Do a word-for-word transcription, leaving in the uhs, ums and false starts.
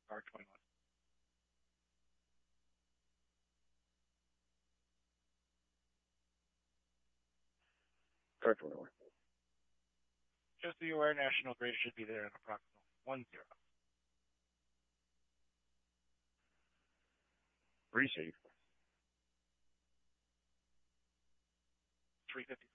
R twenty-one. Car twenty-one. Just so you're aware, National Grid should be there in approximately one zero. Receive. three fifty.